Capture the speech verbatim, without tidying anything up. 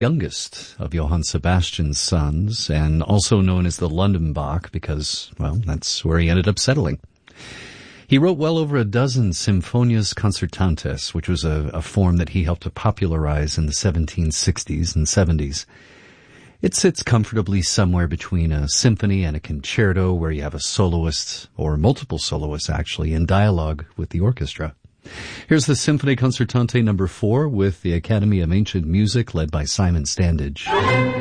youngest of Johann Sebastian's sons, and also known as the London Bach because, well, that's where he ended up settling. He wrote well over a dozen Sinfonias Concertantes, which was a, a form that he helped to popularize in the seventeen sixties and seventies. It sits comfortably somewhere between a symphony and a concerto, where you have a soloist, or multiple soloists actually, in dialogue with the orchestra. Here's the Symphony Concertante number four with the Academy of Ancient Music led by Simon Standage.